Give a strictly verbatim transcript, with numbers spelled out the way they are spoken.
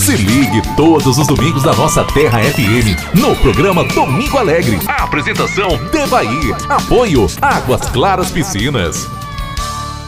Se ligue todos os domingos da nossa Terra F M, no programa Domingo Alegre. A apresentação Devair. Apoio Águas Claras Piscinas.